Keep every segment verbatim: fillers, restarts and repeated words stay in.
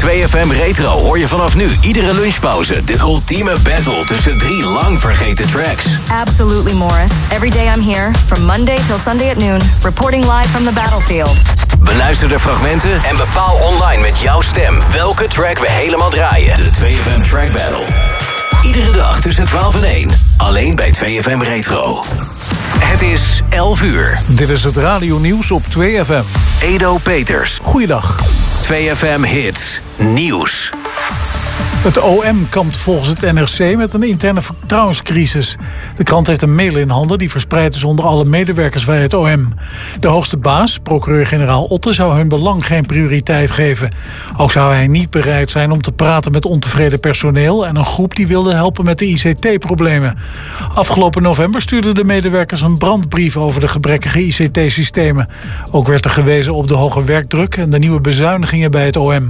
twee F M Retro hoor je vanaf nu iedere lunchpauze de ultieme battle tussen drie lang vergeten tracks. Absolutely, Morris. Every day I'm here, from Monday till Sunday at noon, reporting live from the battlefield. Beluister de fragmenten en bepaal online met jouw stem welke track we helemaal draaien. De twee F M Track Battle. Iedere dag tussen twaalf en één. Alleen bij twee F M Retro. Het is elf uur. Dit is het radionieuws op twee F M. Edo Peters. Goeiedag. twee F M Hits. Nieuws. Het O M kampt volgens het N R C met een interne vertrouwenscrisis. De krant heeft een mail in handen die verspreid is onder alle medewerkers bij het O M. De hoogste baas, procureur-generaal Otte, zou hun belang geen prioriteit geven. Ook zou hij niet bereid zijn om te praten met ontevreden personeel en een groep die wilde helpen met de I C T-problemen. Afgelopen november stuurden de medewerkers een brandbrief over de gebrekkige I C T-systemen. Ook werd er gewezen op de hoge werkdruk en de nieuwe bezuinigingen bij het O M.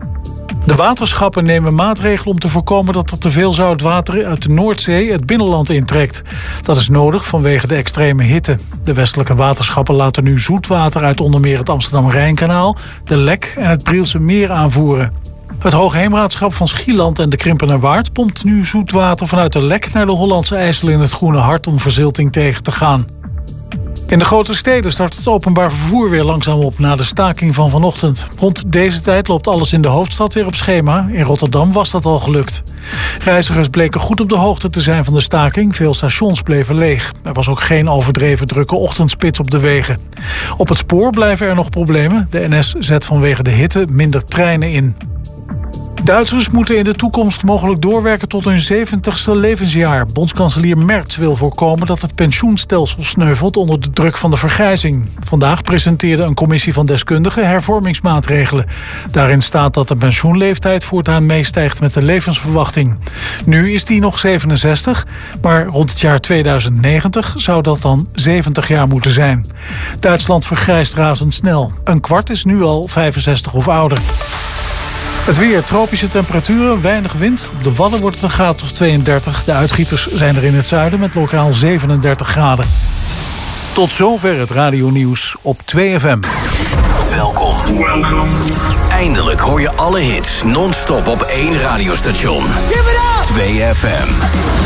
De waterschappen nemen maatregelen om te voorkomen dat er te veel zoutwater uit de Noordzee het binnenland intrekt. Dat is nodig vanwege de extreme hitte. De westelijke waterschappen laten nu zoetwater uit onder meer het Amsterdam-Rijnkanaal, de Lek en het Brielse Meer aanvoeren. Het Hoogheemraadschap van Schieland en de Krimpenerwaard pompt nu zoetwater vanuit de Lek naar de Hollandse IJssel in het Groene Hart om verzilting tegen te gaan. In de grote steden start het openbaar vervoer weer langzaam op na de staking van vanochtend. Rond deze tijd loopt alles in de hoofdstad weer op schema. In Rotterdam was dat al gelukt. Reizigers bleken goed op de hoogte te zijn van de staking. Veel stations bleven leeg. Er was ook geen overdreven drukke ochtendspits op de wegen. Op het spoor blijven er nog problemen. De N S zet vanwege de hitte minder treinen in. Duitsers moeten in de toekomst mogelijk doorwerken tot hun zeventigste levensjaar. Bondskanselier Merz wil voorkomen dat het pensioenstelsel sneuvelt onder de druk van de vergrijzing. Vandaag presenteerde een commissie van deskundigen hervormingsmaatregelen. Daarin staat dat de pensioenleeftijd voortaan meestijgt met de levensverwachting. Nu is die nog zevenenzestig, maar rond het jaar tweeduizend negentig zou dat dan zeventig jaar moeten zijn. Duitsland vergrijst razendsnel. Een kwart is nu al vijfenzestig of ouder. Het weer, tropische temperaturen, weinig wind. Op de Wadden wordt het een graad of tweeëndertig. De uitgieters zijn er in het zuiden met lokaal zevenendertig graden. Tot zover het radionieuws op twee F M. Welkom. Eindelijk hoor je alle hits non-stop op één radiostation. twee F M.